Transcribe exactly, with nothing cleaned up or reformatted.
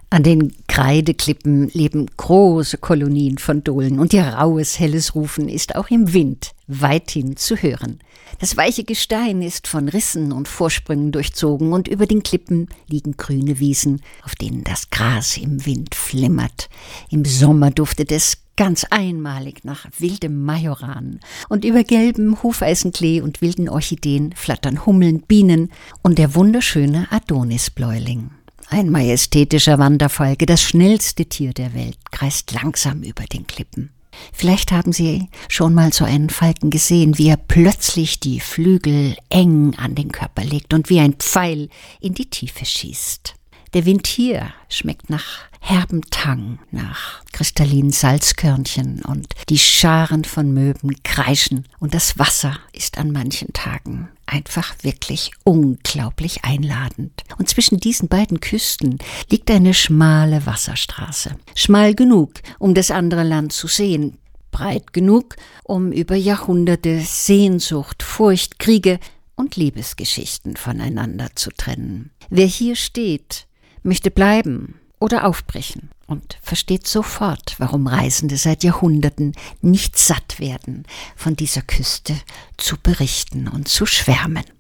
An den Kreideklippen leben große Kolonien von Dohlen und ihr rauhes, helles Rufen ist auch im Wind weithin zu hören. Das weiche Gestein ist von Rissen und Vorsprüngen durchzogen und über den Klippen liegen grüne Wiesen, auf denen das Gras im Wind flimmert. Im Sommer duftet es ganz einmalig nach wildem Majoran und über gelbem Hufeisenklee und wilden Orchideen flattern Hummeln, Bienen und der wunderschöne Adonisbläuling. Ein majestätischer Wanderfalke, das schnellste Tier der Welt, kreist langsam über den Klippen. Vielleicht haben Sie schon mal so einen Falken gesehen, wie er plötzlich die Flügel eng an den Körper legt und wie ein Pfeil in die Tiefe schießt. Der Wind hier schmeckt nach herbem Tang, nach kristallinen Salzkörnchen und die Scharen von Möwen kreischen und das Wasser ist an manchen Tagen einfach wirklich unglaublich einladend. Und zwischen diesen beiden Küsten liegt eine schmale Wasserstraße. Schmal genug, um das andere Land zu sehen, breit genug, um über Jahrhunderte Sehnsucht, Furcht, Kriege und Liebesgeschichten voneinander zu trennen. Wer hier steht, möchte bleiben oder aufbrechen und versteht sofort, warum Reisende seit Jahrhunderten nicht satt werden, von dieser Küste zu berichten und zu schwärmen.